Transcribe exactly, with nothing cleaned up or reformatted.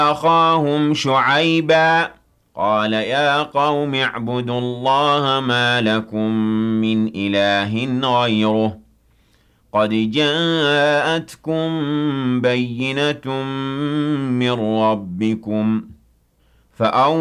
أخاهم شعيبا قال يا قوم اعبدوا الله ما لكم من إله غيره قد جاءتكم بينة من ربكم فأوفوا